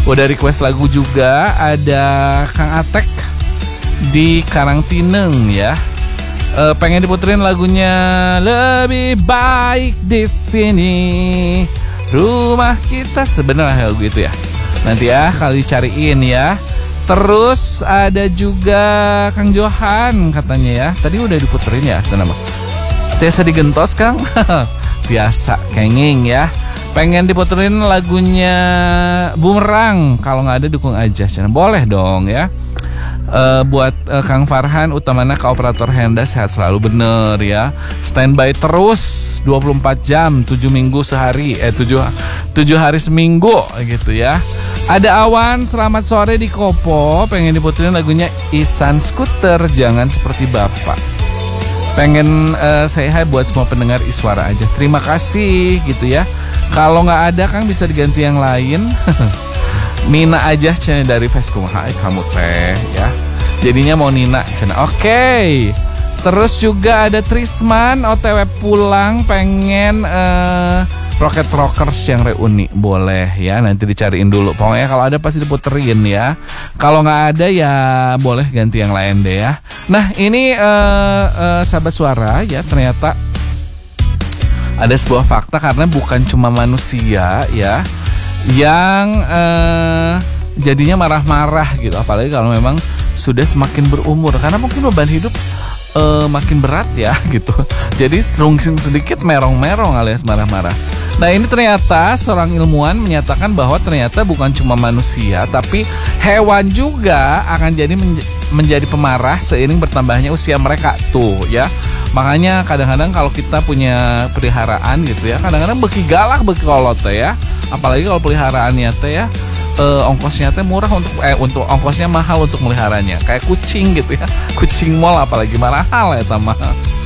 Udah request lagu juga, ada Kang Atek di Karangtineng ya. Pengen diputerin lagunya Lebih Baik di Sini Rumah Kita, sebenarnya lagu itu ya. Nanti ya kali cariin ya. Terus ada juga Kang Johan katanya ya. Tadi udah diputerin ya sana mah. Biasa digentos Kang. Biasa kenging ya. Pengen diputerin lagunya Bumerang, kalau nggak ada dukung aja. Boleh dong ya. Buat Kang Farhan utamanya ke operator Henda, sehat selalu bener ya. Standby terus 24 jam 7 minggu sehari 7 hari seminggu gitu ya. Ada Awan, selamat sore di Kopo. Pengen diputerin lagunya Ihsan Skuter, Jangan Seperti Bapak. Pengen say hi buat semua pendengar Iswara aja. Terima kasih gitu ya. Kalau nggak ada Kang bisa diganti yang lain. Nina aja cina dari Feskum. Hai kamu teh ya. Jadinya mau Nina cina. Oke. Terus juga ada Trisman OTW pulang pengen Rocket Rockers yang reuni. Boleh ya, nanti dicariin dulu. Pokoknya kalau ada pasti diputerin ya. Kalau nggak ada ya boleh ganti yang lain deh ya. Nah ini sahabat suara ya, ternyata ada sebuah fakta, karena bukan cuma manusia ya yang jadinya marah-marah gitu, apalagi kalau memang sudah semakin berumur, karena mungkin beban hidup makin berat ya gitu. Jadi serungsing sedikit merong-merong alias marah-marah. Nah ini ternyata seorang ilmuwan menyatakan bahwa ternyata bukan cuma manusia, tapi hewan juga akan jadi menjadi pemarah seiring bertambahnya usia mereka tuh ya. Makanya kadang-kadang kalau kita punya peliharaan gitu ya, kadang-kadang beki galak beki kolot ya. Apalagi kalau peliharaannya teh ya ongkosnya teh murah untuk ongkosnya mahal untuk meliharanya. Kayak kucing gitu ya. Kucing mall apalagi mahal ya tamah.